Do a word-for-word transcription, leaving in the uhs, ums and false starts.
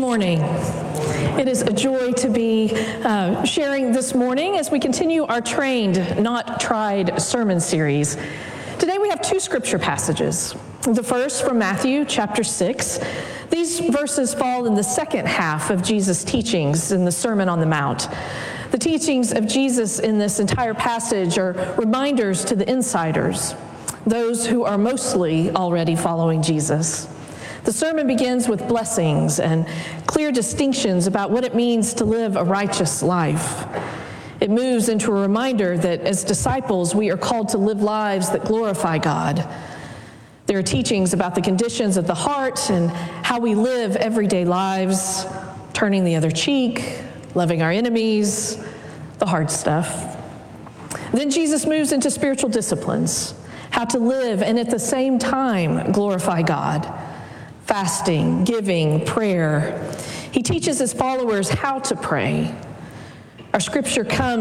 morning. It is a joy to be uh, sharing this morning as we continue our Trained, Not Tried sermon series. Today we have two scripture passages. The first from Matthew chapter six. These verses fall in the second half of Jesus' teachings in the Sermon on the Mount. The teachings of Jesus in this entire passage are reminders to the insiders, those who are mostly already following Jesus. The sermon begins with blessings and clear distinctions about what it means to live a righteous life. It moves into a reminder that as disciples, we are called to live lives that glorify God. There are teachings about the conditions of the heart and how we live everyday lives, turning the other cheek, loving our enemies, the hard stuff. Then Jesus moves into spiritual disciplines, how to live and at the same time glorify God. Fasting, giving, prayer. He teaches his followers how to pray. Our scripture comes